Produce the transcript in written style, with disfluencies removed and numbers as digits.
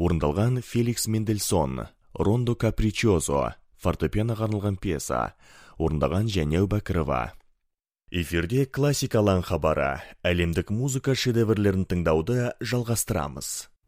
Орындалған Феликс Мендельсон, Рондо Капричозо, фортепианоға арналған пьеса. Орындаған Жәнеу Бәкірова. Эфирде классикалан хабары, әлемдік музыка шедеврлерін тыңдауды жалғастырамыз.